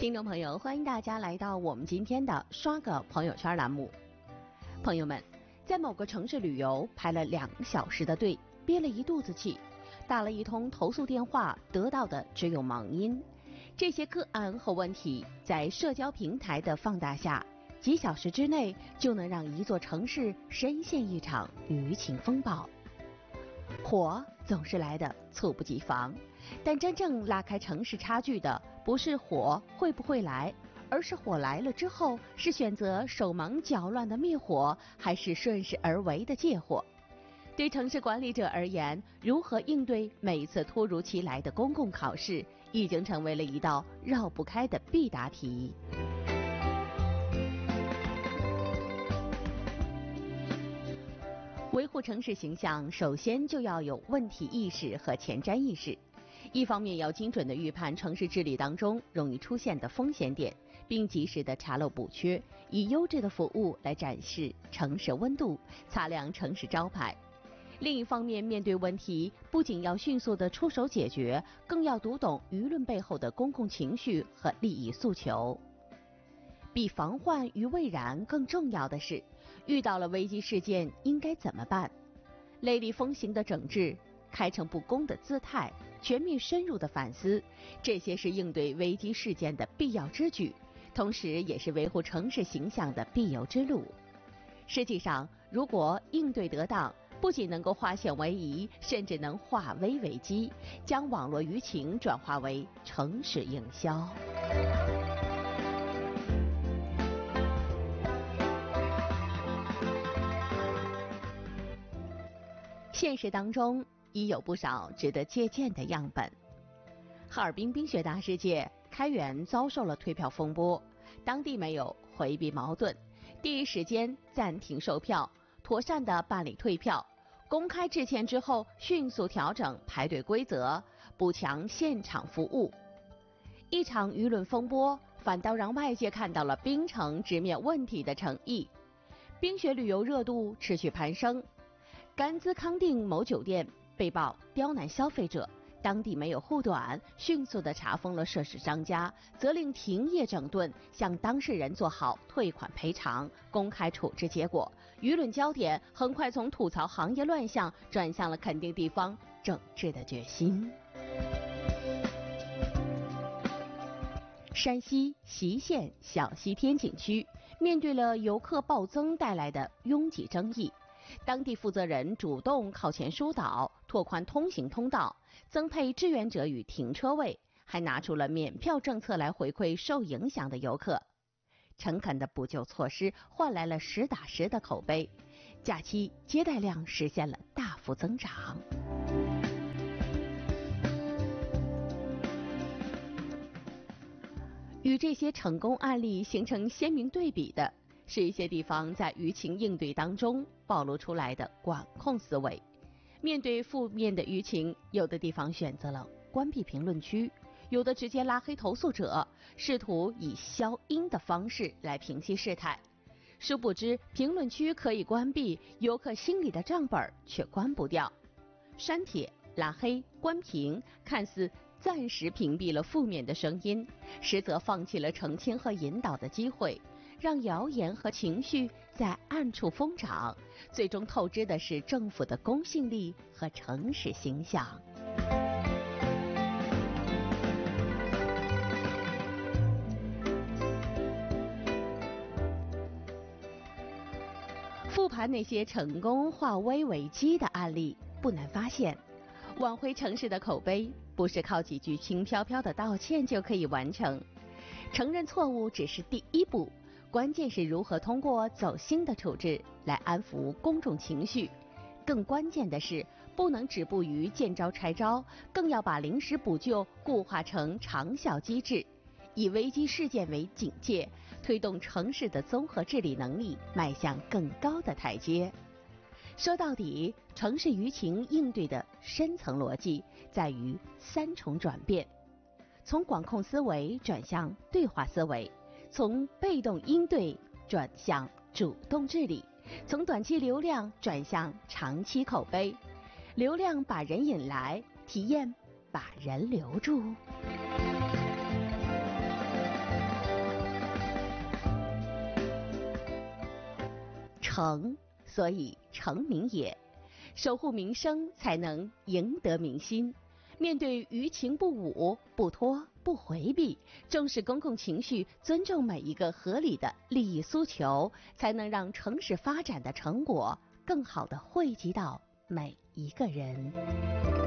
听众朋友，欢迎大家来到我们今天的刷个朋友圈栏目。朋友们，在某个城市旅游排了2个小时的队，憋了一肚子气，打了一通投诉电话，得到的只有忙音。这些个案和问题在社交平台的放大下，几小时之内就能让一座城市深陷一场舆情风暴。火总是来得猝不及防，但真正拉开城市差距的不是火会不会来，而是火来了之后是选择手忙脚乱的灭火，还是顺势而为的借火。对城市管理者而言，如何应对每次突如其来的公共考试，已经成为了一道绕不开的必答题。维护城市形象，首先就要有问题意识和前瞻意识。一方面要精准地预判城市治理当中容易出现的风险点，并及时地查漏补缺，以优质的服务来展示城市温度，擦亮城市招牌。另一方面，面对问题，不仅要迅速地出手解决，更要读懂舆论背后的公共情绪和利益诉求。比防患于未然更重要的是，遇到了危机事件应该怎么办？雷厉风行的整治，开诚布公的姿态，全面深入的反思，这些是应对危机事件的必要之举，同时也是维护城市形象的必由之路。实际上，如果应对得当，不仅能够化险为夷，甚至能化危为机，将网络舆情转化为城市营销。现实当中已有不少值得借鉴的样本。哈尔滨冰雪大世界开园遭受了退票风波，当地没有回避矛盾，第一时间暂停售票，妥善地办理退票，公开致歉之后迅速调整排队规则，补强现场服务。一场舆论风波反倒让外界看到了冰城直面问题的诚意。冰雪旅游热度持续攀升，甘孜康定某酒店被曝刁难消费者，当地没有护短，迅速地查封了涉事商家，责令停业整顿，向当事人做好退款赔偿，公开处置结果。舆论焦点很快从吐槽行业乱象转向了肯定地方整治的决心。山西隰县小西天景区面对了游客暴增带来的拥挤争议，当地负责人主动靠前疏导，拓宽通行通道，增配志愿者与停车位，还拿出了免票政策来回馈受影响的游客。诚恳的补救措施换来了实打实的口碑，假期接待量实现了大幅增长。与这些成功案例形成鲜明对比的是一些地方在舆情应对当中暴露出来的管控思维。面对负面的舆情，有的地方选择了关闭评论区，有的直接拉黑投诉者，试图以消音的方式来平息事态。殊不知，评论区可以关闭，游客心里的账本却关不掉。删帖、拉黑、关屏，看似暂时屏蔽了负面的声音，实则放弃了澄清和引导的机会，让谣言和情绪在暗处疯长，最终透支的是政府的公信力和城市形象。复盘那些成功化危为机的案例，不难发现，挽回城市的口碑不是靠几句轻飘飘的道歉就可以完成，承认错误只是第一步，关键是如何通过走心的处置来安抚公众情绪。更关键的是，不能止步于见招拆招，更要把临时补救固化成长效机制，以危机事件为警戒，推动城市的综合治理能力迈向更高的台阶。说到底，城市舆情应对的深层逻辑在于3重转变：从管控思维转向对话思维，从被动应对转向主动治理，从短期流量转向长期口碑。流量把人引来，体验把人留住。 诚，所以诚民也。守护民生，才能赢得民心。面对于情不武、不拖、不回避，重视公共情绪，尊重每一个合理的利益诉求，才能让城市发展的成果更好地惠及到每一个人。